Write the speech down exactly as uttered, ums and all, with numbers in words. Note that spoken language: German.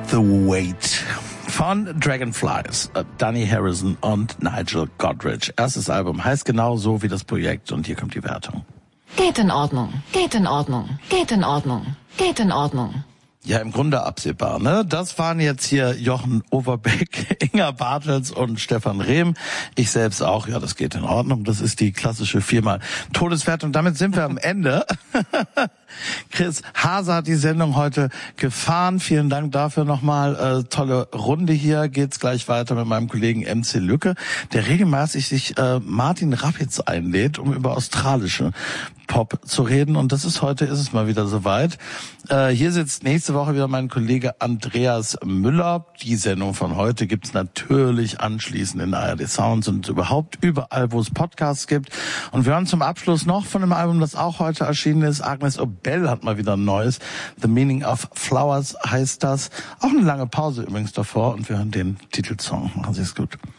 The Wait von Dragonflies, Danny Harrison und Nigel Godrich. Erstes Album heißt genau so wie das Projekt und hier kommt die Wertung. Geht in Ordnung, geht in Ordnung, geht in Ordnung, geht in Ordnung. Ja, im Grunde absehbar, ne? Das waren jetzt hier Jochen Overbeck, Inga Bartels und Stefan Rehm. Ich selbst auch, ja, das geht in Ordnung. Das ist die klassische viermal Todeswertung. Damit sind wir am Ende. Chris Hase hat die Sendung heute gefahren. Vielen Dank dafür nochmal. Äh, tolle Runde hier. Geht's gleich weiter mit meinem Kollegen M C Lücke, der regelmäßig sich äh, Martin Rappitz einlädt, um über australische Pop zu reden. Und das ist heute, ist es mal wieder soweit. Äh, hier sitzt nächste Woche wieder mein Kollege Andreas Müller. Die Sendung von heute gibt's natürlich anschließend in A R D Sounds und überhaupt überall, wo es Podcasts gibt. Und wir hören zum Abschluss noch von einem Album, das auch heute erschienen ist. Agnes Obel hat mal wieder ein neues. The Meaning of Flowers heißt das. Auch eine lange Pause übrigens davor. Und wir hören den Titelsong. Machen Sie es gut.